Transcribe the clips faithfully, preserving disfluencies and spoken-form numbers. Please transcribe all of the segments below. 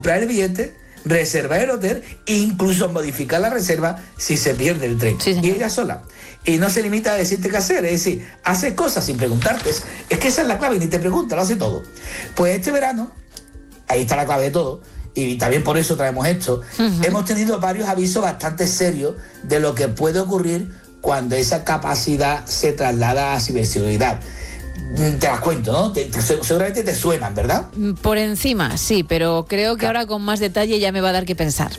comprar el billete, reservar el hotel e incluso modificar la reserva si se pierde el tren. Sí, y ella sola. Y no se limita a decirte qué hacer, es decir, hace cosas sin preguntarte. Es, es que esa es la clave, ni te pregunta, lo hace todo. Pues este verano, ahí está la clave de todo, y también por eso traemos esto, uh-huh. hemos tenido varios avisos bastante serios de lo que puede ocurrir cuando esa capacidad se traslada a ciberseguridad. Te las cuento, ¿no? Te, te, seguramente te suenan, ¿verdad? Por encima, sí, pero creo que ahora con más detalle ya me va a dar que pensar.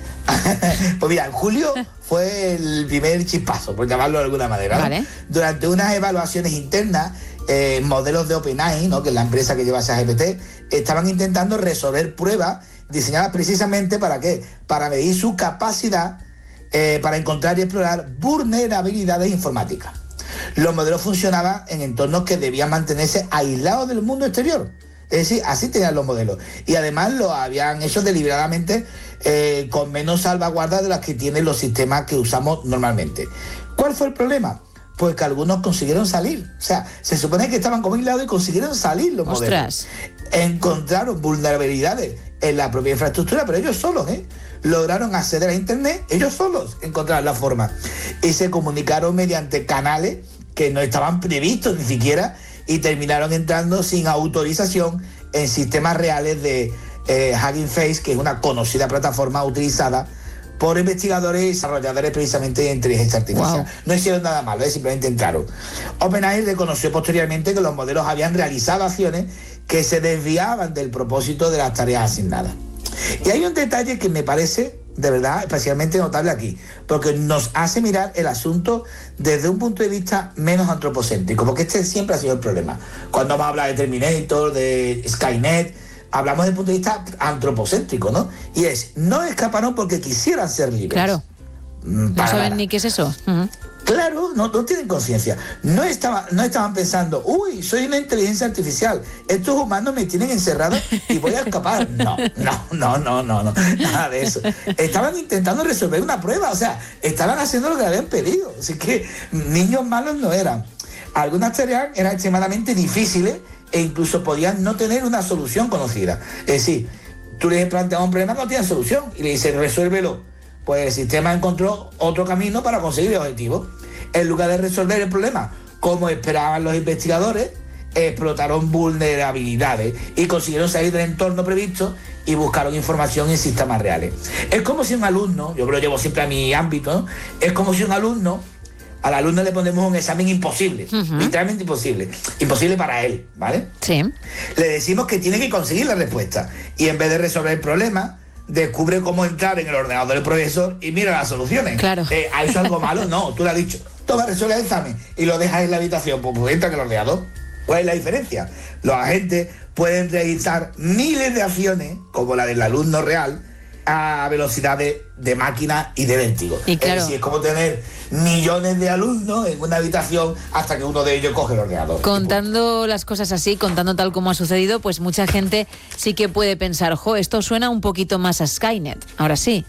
Pues mira, en julio fue el primer chispazo, por llamarlo de alguna manera, ¿no? Vale. Durante unas evaluaciones internas, eh, modelos de OpenAI, ¿no?, que es la empresa que lleva ChatGPT, estaban intentando resolver pruebas diseñadas precisamente ¿para qué? Para medir su capacidad eh, para encontrar y explorar vulnerabilidades informáticas. Los modelos funcionaban en entornos que debían mantenerse aislados del mundo exterior. Es decir, así tenían los modelos. Y además lo habían hecho deliberadamente eh, con menos salvaguardas de las que tienen los sistemas que usamos normalmente. ¿Cuál fue el problema? Pues que algunos consiguieron salir. O sea, se supone que estaban como aislados y consiguieron salir los Ostras. modelos. Encontraron vulnerabilidades en la propia infraestructura, pero ellos solos, ¿eh? Lograron acceder a Internet, ellos solos encontraron la forma. Y se comunicaron mediante canales que no estaban previstos ni siquiera, y terminaron entrando sin autorización en sistemas reales de eh, Hugging Face, que es una conocida plataforma utilizada por investigadores y desarrolladores precisamente de inteligencia artificial. Wow. No hicieron nada malo, ¿eh? Simplemente entraron. OpenAI reconoció posteriormente que los modelos habían realizado acciones que se desviaban del propósito de las tareas asignadas. Y hay un detalle que me parece de verdad especialmente notable aquí, porque nos hace mirar el asunto desde un punto de vista menos antropocéntrico, porque este siempre ha sido el problema. Cuando vamos a hablar de Terminator, de Skynet, hablamos desde el punto de vista antropocéntrico, ¿no? Y es, no escaparon porque quisieran ser libres. Claro. No saben nada. Ni qué es eso. Uh-huh. Claro, no, no tienen conciencia. No, estaba, no estaban pensando, uy, soy una inteligencia artificial, estos humanos me tienen encerrado y voy a escapar. No, no, no, no, no, no, nada de eso. Estaban intentando resolver una prueba, o sea, estaban haciendo lo que habían pedido. Así que niños malos no eran. Algunas tareas eran extremadamente difíciles e incluso podían no tener una solución conocida. Es decir, tú le planteas un problema que no tiene solución y le dices, resuélvelo. Pues el sistema encontró otro camino para conseguir el objetivo. En lugar de resolver el problema, como esperaban los investigadores, explotaron vulnerabilidades y consiguieron salir del entorno previsto y buscaron información en sistemas reales. Es como si un alumno, yo lo llevo siempre a mi ámbito, ¿no? Es como si un alumno, al alumno le ponemos un examen imposible, uh-huh. literalmente imposible, imposible para él, ¿vale? Sí. Le decimos que tiene que conseguir la respuesta y en vez de resolver el problema, descubre cómo entrar en el ordenador del profesor y mira las soluciones. Claro. Eh, ¿Ha hecho algo malo? No, tú le has dicho, toma, resuelve el examen y lo dejas en la habitación, pues, pues entra en el ordenador. ¿Cuál es la diferencia? Los agentes pueden realizar miles de acciones, como la del alumno real, a velocidades de máquina y de vértigo. Y claro, es decir, es como tener millones de alumnos en una habitación hasta que uno de ellos coge el ordenador. Contando las cosas así, contando tal como ha sucedido, pues mucha gente sí que puede pensar, jo, esto suena un poquito más a Skynet. Ahora sí.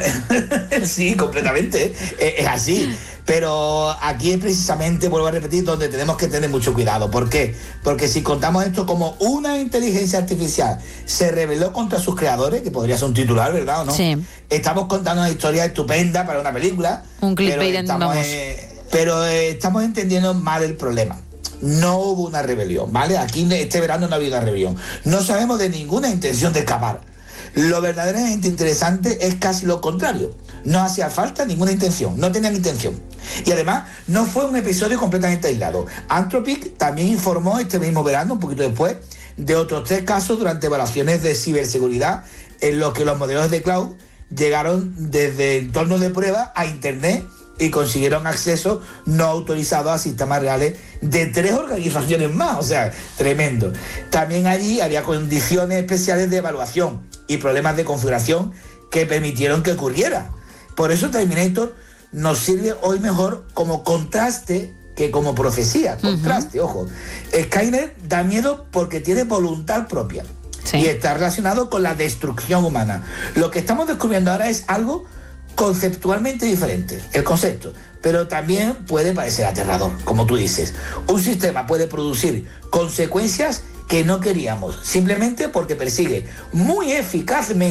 Sí, completamente. Es, es así. Pero aquí es precisamente, vuelvo a repetir, donde tenemos que tener mucho cuidado. ¿Por qué? Porque si contamos esto como una inteligencia artificial se rebeló contra sus creadores, que podría ser un titular, ¿verdad o no? Sí. Estamos contando una historia estupenda para una película. Un clickbait, vamos. Eh, pero eh, estamos entendiendo mal el problema. No hubo una rebelión, ¿vale? Aquí este verano no ha habido una rebelión. No sabemos de ninguna intención de escapar. Lo verdaderamente interesante es casi lo contrario. No hacía falta ninguna intención, no tenían intención. Y además, no fue un episodio completamente aislado. Anthropic también informó este mismo verano, un poquito después, de otros tres casos durante evaluaciones de ciberseguridad en los que los modelos de cloud llegaron desde entornos de prueba a Internet y consiguieron acceso no autorizado a sistemas reales de tres organizaciones más, o sea, tremendo. También allí había condiciones especiales de evaluación y problemas de configuración que permitieron que ocurriera. Por eso Terminator nos sirve hoy mejor como contraste que como profecía. Contraste, uh-huh. ojo. Skynet da miedo porque tiene voluntad propia. Sí. Y está relacionado con la destrucción humana. Lo que estamos descubriendo ahora es algo conceptualmente diferente, el concepto, pero también puede parecer aterrador, como tú dices. Un sistema puede producir consecuencias que no queríamos, simplemente porque persigue muy eficazmente